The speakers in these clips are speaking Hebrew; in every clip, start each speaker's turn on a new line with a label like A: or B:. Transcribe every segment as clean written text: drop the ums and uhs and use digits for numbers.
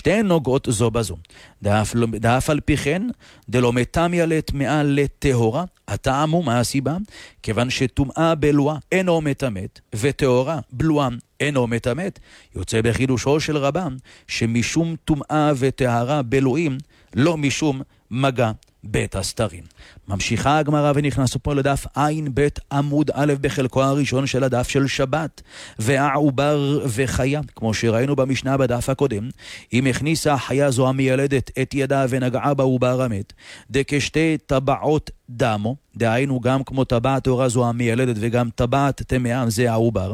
A: שתיהן נוגעות זו בזו. דאף על פי כן, דלא מטמיא לטמאה לטהורה, הטעם הוא מה הסיבה? כיוון שטומאה בלואה אינו מטמאת, וטהורה בלואה אינו מטמאת, יוצא בחידושו של רבם, שמשום טומאה וטהרה בלואים, לא משום מגע בית הסתרים. ממשיכה הגמרא ונכנסו פה לדף עין בית עמוד א' בחלקו הראשון של הדף של שבת. והעובר וחיה, כמו שראינו במשנה בדף הקודם, אם הכניסה החיה זו המיילדת את ידה ונגעה בעובר המת, דכשתי טבעות דמו, דהיינו גם כמו טבעת טהורה זו המיילדת וגם טבעת טמאה זה העובר,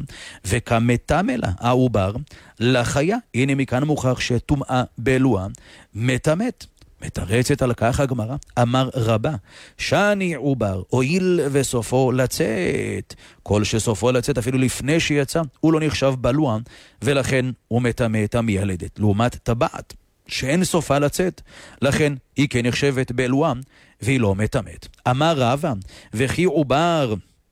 A: וכמטמא לה העובר לחיה, הנה מכאן מוכח שטומאה בלואה מטמאת. מתרצת על כך הגמרא, אמר רבה, שאני עובר, הואיל וסופו לצאת. כל שסופו לצאת אפילו לפני שיצא, הוא לא נחשב בלוע, ולכן הוא מטמא את המיילדת. לעומת טבעת, שאין סופה לצאת, לכן היא כן נחשבת בלוע, והיא לא מטמאת. אמר רבה, וכי עובר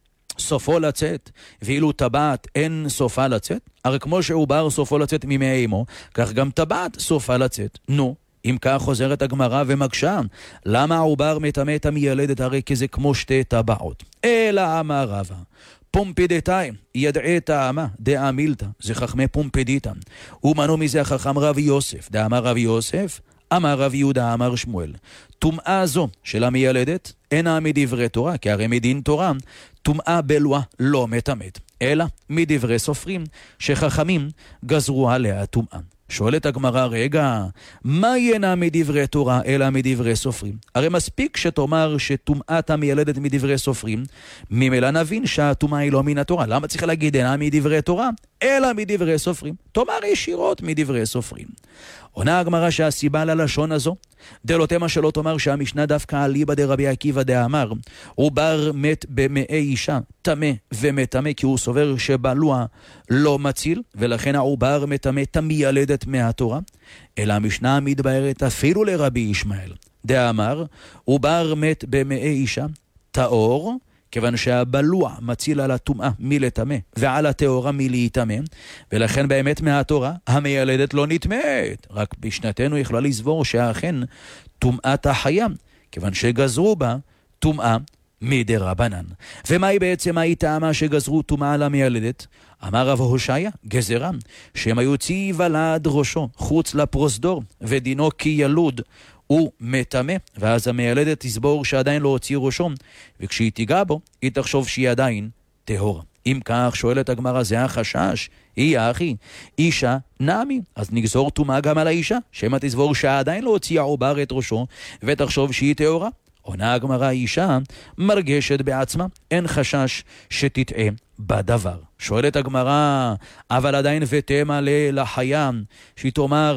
A: סופו לצאת, ואילו טבעת אין סופה לצאת, הרי כמו שעובר סופו לצאת ממי אמו, כך גם טבעת סופה לצאת. נו, אם כך חוזרת הגמרא ומקשה, למה העובר מטמא את המיילדת? הרי כי זה כמו שתי טבעות. אלא אמר רבא, פומפדתאי ידעי טעמה דעה מילתא, זה חכמי פומפדיתא. ומנו מזה החכם רבי יוסף, דאמר רבי יוסף, אמר רבי יהודה, אמר שמואל, טומאה זו של המיילדת אינה מדברי תורה, כי הרי מדין תורה טומאה בלואה לא מטמאת, אלא מדברי סופרים שחכמים גזרו עליה טומאה. שואלת הגמרא, רגע, מה ינה מדברי תורה אלא מדברי סופרים? הרי מספיק שתאמר שטומאת המיילדת מדברי סופרים, ממילא נבין שהטומאה היא לא מן התורה. למה צריך להגיד אינה מדברי תורה אלא מדברי סופרים? תאמר ישירות מדברי סופרים. עונה הגמרא שהסיבה ללשון הזו, דלא תמה שלא תאמר שהמשנה דווקא אליבא דרבי עקיבא דאמר, עובר מת במאי אישה, טמא ומטמא, כי הוא סובר שבלוע לא מציל, ולכן העובר מטמא את המיילדת מהתורה, אלא המשנה מתבהרת אפילו לרבי ישמעאל דאמר, עובר מת במאי אישה, טהור, כיוון שהבלוע מציל על הטומאה מלטמא ועל הטהורה מלהיטמא, ולכן באמת מהתורה המיילדת לא נטמאת. רק בשנתנו יכולה לסבור שאכן טומאת החיה, כיוון שגזרו בה טומאה מדרבנן. ומהי בעצם טעמה שגזרו טומאה על המיילדת? אמר רב הושעיה, גזרם, שהם היו צי ולד ראשו חוץ לפרוזדור, ודינו כי ילוד הוא מטמא, ואז המיילדת תסבור שעדיין לא הוציא ראשו, וכשהיא תיגע בו, היא תחשוב שהיא עדיין טהורה. אם כך, שואלת הגמרא, זה החשש, היא האחי, אישה נמי, אז נגזור טומאה גם על האישה, שמה תסבור שעדיין לא הוציאה עובר את ראשו, ותחשוב שהיא טהורה. עונה הגמרא, אישה מרגשת בעצמה, אין חשש שתטעה בדבר. שואלת הגמרא, אבל עדיין ותמה לחיה, שהיא תאמר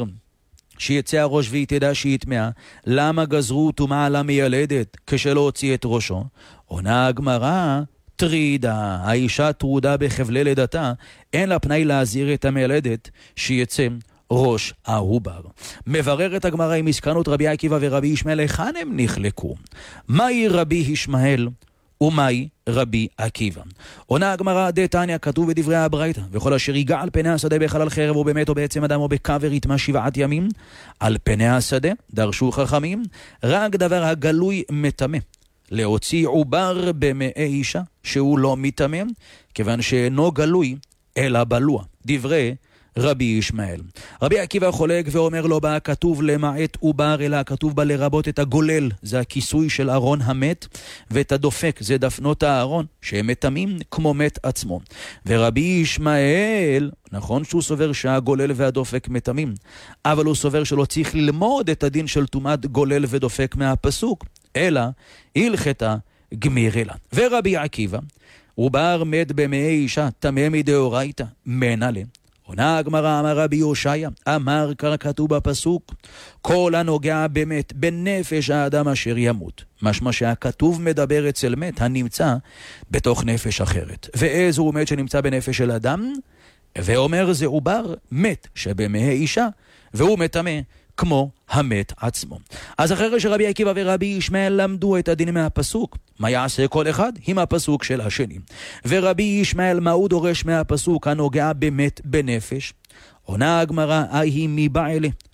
A: שיצא הראש והיא תדע שהיא טמאה, למה גזרו טומאה על המיילדת כשלא הוציא את ראשו? עונה הגמרא, טרידה, האישה טרודה בחבלי לידתה, אין לה פנאי להזהיר את המיילדת שיצא ראש העובר. מבררת הגמרא עם מסקנות רבי עקיבא ורבי ישמעאל, היכן הם נחלקו? מהי רבי ישמעאל ומהי רבי עקיבא? עונה הגמרא, דתניא, כתוב בדברי הברייתא, וכל אשר ייגע על פני השדה בחלל חרב או באמת או בעצם אדם או בקבר יטמא 7 ימים. על פני השדה דרשו חכמים רק דבר הגלוי מטמא, להוציא עובר במאי אישה שהוא לא מטמא, כיוון שאינו גלוי אלא בלוע. דברי רבי ישמעאל. רבי עקיבא חולק ואומר לו, בה כתוב למעט עובר, אלא כתוב בה לרבות את הגולל, זה הכיסוי של ארון המת, ואת הדופק, זה דפנות הארון, שהם מטמאים כמו מת עצמו. ורבי ישמעאל, נכון שהוא סובר שהגולל והדופק מטמאים, אבל הוא סובר שלא צריך ללמוד את הדין של טומאת גולל ודופק מהפסוק, אלא הלכתה גמירלה. ורבי עקיבא, עובר מת במאי אישה, טמא מדאורייתא, מנהלה. עונה הגמרא, אמר רבי הושעיה, אמר כתוב בפסוק, כל הנוגע באמת בנפש האדם אשר ימות. משמע שהכתוב מדבר אצל מת הנמצא בתוך נפש אחרת. ואיזה הוא מת שנמצא בנפש של אדם? ואומר זה עובר מת שבמאי אישה, והוא מטמא כמו המת עצמו. אז אחרי שרבי עקיבא ורבי ישמעאל למדו את הדין מהפסוק, מה יעשה כל אחד? עם הפסוק של השני. ורבי ישמעאל, מה הוא דורש מהפסוק הנוגע באמת בנפש? עונה הגמרא, היא מבעלה,